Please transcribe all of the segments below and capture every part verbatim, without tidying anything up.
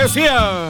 decía.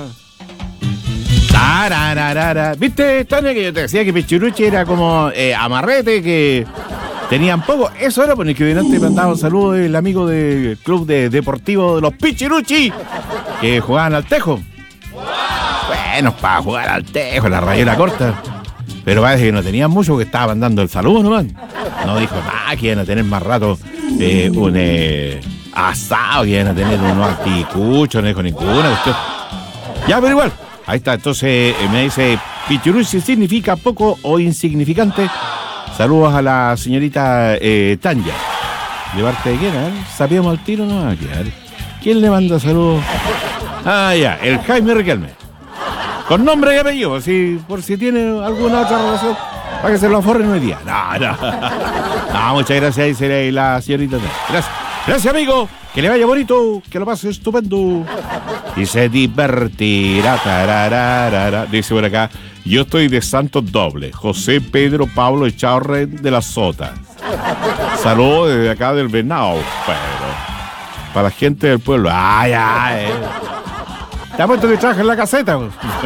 Tarararara. ¿Viste, Tania, que yo te decía que Pichiruchi era como eh, amarrete, que tenían poco? Eso era porque delante mandaba un saludo el amigo del club de deportivo de los Pichiruchi, que jugaban al tejo. Bueno, para jugar al tejo, la rayera corta. Pero parece que no tenían mucho, porque estaba mandando el saludo nomás. No dijo nada, que iban a tener más rato eh, un eh, asado, que iban a tener unos anticuchos, no dijo ninguna cuestión. Ya, pero igual. Ahí está, entonces eh, me dice, Pichiruchi significa poco o insignificante. Saludos a la señorita eh, Tanya. ¿De parte de quién? ¿Eh? ¿Sabíamos al tiro? No va a quedar. ¿Quién le manda saludos? Ah, ya, el Jaime Riquelme. Con nombre y apellido, si, por si tiene alguna otra relación, para que se lo aforren hoy día. No, no. No, muchas gracias, dice la señorita Tanya. Gracias. Gracias, amigo. Que le vaya bonito, que lo pase estupendo. Y se divertirá. Tarararara. Dice por acá, yo estoy de Santos Doble. José Pedro Pablo Echaurre de la Sota. Saludos desde acá del Venado, pero para la gente del pueblo. Ay, ay. Te ha puesto que trabaja en la caseta.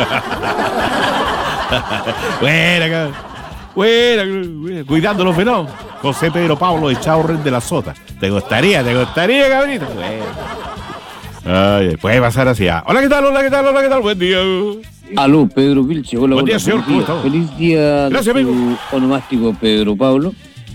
Buena, acá. Buena, buena. Cuidando los venados. José Pedro Pablo Echaurre de la Sota. Te gustaría, te gustaría, cabrito. Ay, puede pasar así. Ah. Hola, ¿qué tal? Hola, ¿qué tal? Hola, ¿qué tal? Buen día. Aló, Pedro Vilche. Hola, buen día, hola, señor. Feliz día, feliz día. Gracias, de amigo. Onomástico Pedro Pablo.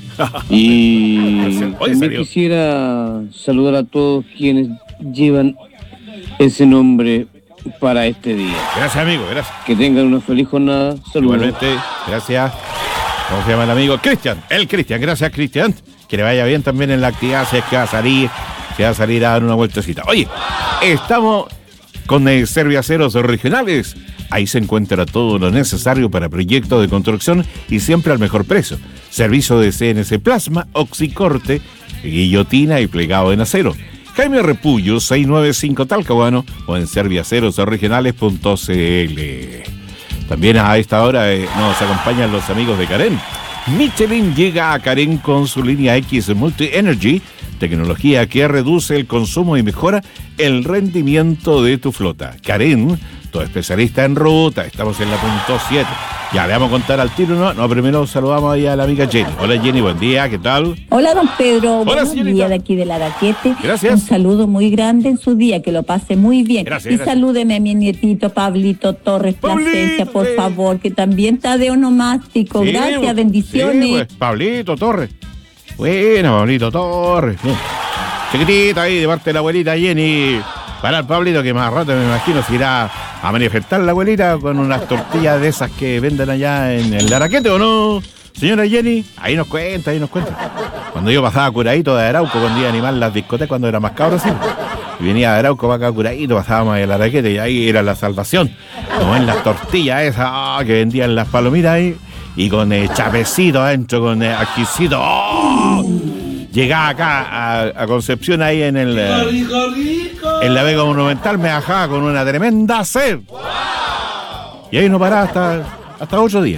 Y Oye, también salió. quisiera saludar a todos quienes llevan ese nombre para este día. Gracias, amigo, gracias. Que tengan una feliz jornada. Saludos. Igualmente, gracias. ¿Cómo se llama el amigo? Cristian, el Cristian, gracias, Cristian. Que le vaya bien también en la actividad, si es que va a salir, si va a salir a dar una vueltecita. Oye, estamos con el Serviaceros Regionales. Ahí se encuentra todo lo necesario para proyectos de construcción y siempre al mejor precio. Servicio de C N C Plasma, oxicorte, guillotina y plegado en acero. Jaime Repullo, seiscientos noventa y cinco Talcahuano, o en serviaceros regionales punto c l. También a esta hora eh, nos acompañan los amigos de Carén. Michelin llega a Carén con su línea X Multi Energy, tecnología que reduce el consumo y mejora el rendimiento de tu flota. Carén, tu especialista en ruta, estamos en la punto siete. Ya, le vamos a contar al tiro, ¿no? No, primero saludamos ahí a la amiga Jenny. Hola, Jenny, buen día, ¿qué tal? Hola, don Pedro. Hola, buenos señorita. días de aquí de la Raquete. Gracias. Un saludo muy grande en su día, que lo pase muy bien. Gracias, y gracias. salúdeme a mi nietito Pablito Torres Pablito, Plasencia, por sí. favor, que también está de onomástico. Sí, Gracias, pues, bendiciones. sí, pues, Pablito Torres. Bueno, Pablito Torres. Bien. Chiquitita ahí, de parte de la abuelita Jenny. Para el Pablito, que más rato me imagino se irá a manifestar la abuelita con unas tortillas de esas que venden allá en el Araquete, ¿o no? Señora Jenny, ahí nos cuenta, ahí nos cuenta. Cuando yo pasaba curadito de Arauco, cuando iba a animar las discotecas, cuando era más cabro, sí. Y venía de Arauco para acá curadito, pasábamos el Araquete y ahí era la salvación. Como en las tortillas esas, oh, que vendían las palomitas ahí. Y con eh, chapecito adentro, con eh, ajicito. ¡Oh! Llegaba acá a, a Concepción ahí en el eh, Rico, rico. en la Vega Monumental, me bajaba con una tremenda sed. Y ahí no paraba hasta, hasta ocho días.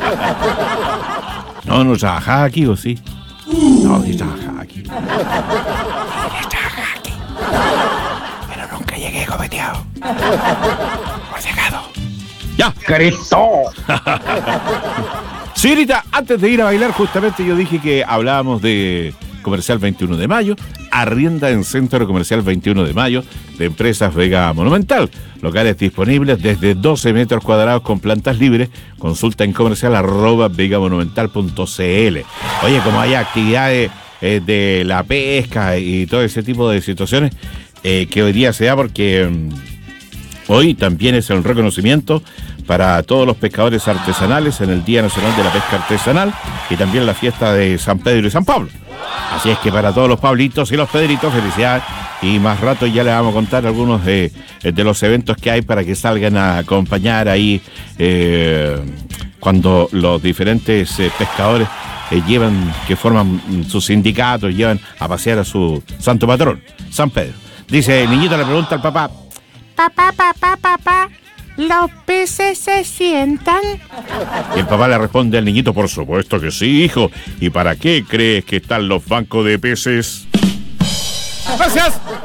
No, no trabajaba aquí, ¿o sí? No, sí trabajaba aquí. Sí, trabajaba aquí. Pero nunca llegué copeteado. Por si acaso. ¡Ya! ¡Cristo! Señorita, antes de ir a bailar, justamente yo dije que hablábamos de Comercial veintiuno de mayo, arrienda en Centro Comercial veintiuno de mayo de Empresas Vega Monumental. Locales disponibles desde doce metros cuadrados con plantas libres. Consulta en comercial arroba vegamonumental punto c l. Oye, como hay actividades eh, de la pesca y todo ese tipo de situaciones eh, que hoy día se da porque um, hoy también es el reconocimiento para todos los pescadores artesanales en el Día Nacional de la Pesca Artesanal y también la fiesta de San Pedro y San Pablo. Así es que para todos los Pablitos y los Pedritos, felicidades. Y más rato ya les vamos a contar algunos de, de los eventos que hay para que salgan a acompañar ahí eh, cuando los diferentes eh, pescadores eh, llevan, que forman sus sindicatos, llevan a pasear a su santo patrón, San Pedro. Dice, el niñito le pregunta al papá, Papá, papá, papá, ¿los peces se sientan? y el papá le responde al niñito, por supuesto que sí, hijo. ¿Y para qué crees que están los bancos de peces? ¡Gracias!